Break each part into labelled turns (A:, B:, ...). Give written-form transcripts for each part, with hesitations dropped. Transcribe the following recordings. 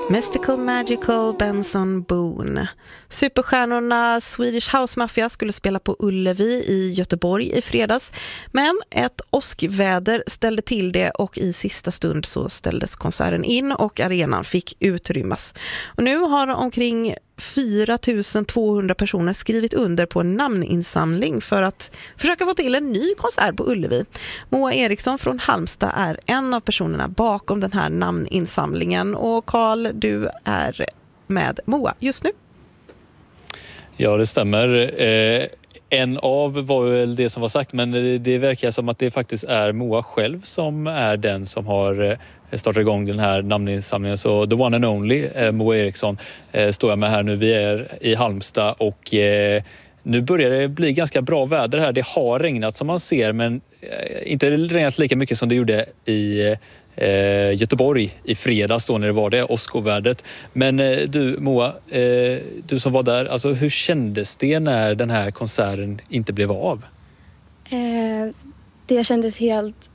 A: Mystical Magical Benson Boone. Superstjärnorna Swedish House Mafia skulle spela på Ullevi i Göteborg i fredags. Men ett åskväder ställde till det och i sista stund så ställdes konserten in och arenan fick utrymmas. Och nu har omkring 4 200 personer skrivit under på en namninsamling för att försöka få till en ny konsert på Ullevi. Moa Eriksson från Halmstad är en av personerna bakom den här namninsamlingen. Och Carl, du är med Moa just nu.
B: Ja, det stämmer. En av var väl det som var sagt, men det verkar som att det faktiskt är Moa själv som är den som har startat igång den här namninsamlingen. Så the one and only, Moa Eriksson, står jag med här nu. Vi är i Halmstad och nu börjar det bli ganska bra väder här. Det har regnat som man ser, men inte regnat lika mycket som det gjorde i Göteborg i fredags då när det var det åskovädret. Men du Moa, du som var där, alltså hur kändes det när den här konserten inte blev av?
C: Det kändes helt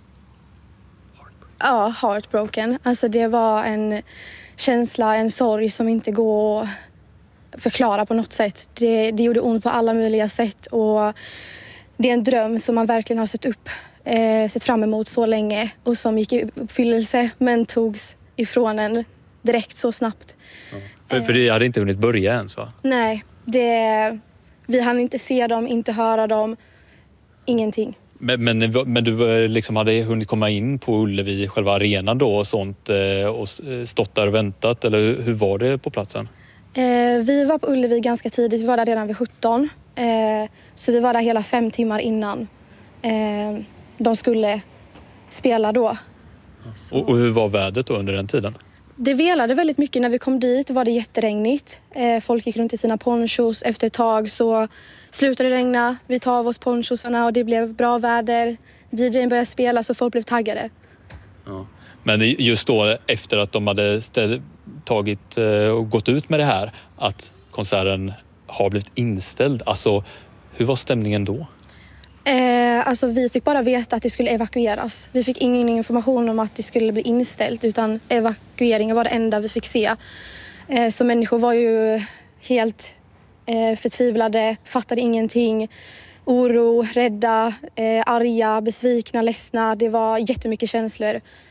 C: heartbroken. Alltså det var en känsla, en sorg som inte går att förklara på något sätt. Det gjorde ont på alla möjliga sätt och det är en dröm som man verkligen har sett fram emot så länge och som gick i uppfyllelse men togs ifrån en direkt så snabbt.
B: Ja. För det hade inte hunnit börja ens, va?
C: Nej, vi hann inte se dem, inte höra dem, ingenting.
B: Men du liksom hade hunnit komma in på Ullevi, själva arenan då och sånt och stått där och väntat, eller hur var det på platsen?
C: Vi var på Ullevi ganska tidigt, vi var där redan vid 17. Så vi var där hela 5 timmar innan de skulle spela då.
B: Och hur var vädret då under den tiden?
C: Det velade väldigt mycket. När vi kom dit var det jätteregnigt. Folk gick runt i sina ponchos. Efter ett tag så slutade det regna. Vi tog av oss ponchosarna och det blev bra väder. DJ:n började spela så folk blev taggade.
B: Ja. Men just då efter att de hade tagit och gått ut med det här, att konserten har blivit inställd. Alltså, hur var stämningen då?
C: Alltså vi fick bara veta att det skulle evakueras. Vi fick ingen information om att det skulle bli inställt utan evakueringen var det enda vi fick se. Så människor var ju helt förtvivlade, fattade ingenting. Oro, rädda, arga, besvikna, ledsna. Det var jättemycket känslor.